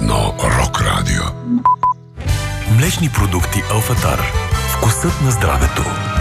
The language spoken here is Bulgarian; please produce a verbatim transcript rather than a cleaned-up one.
едно Рок Радио. Млечни продукти Алфатар. Вкусът на здравето.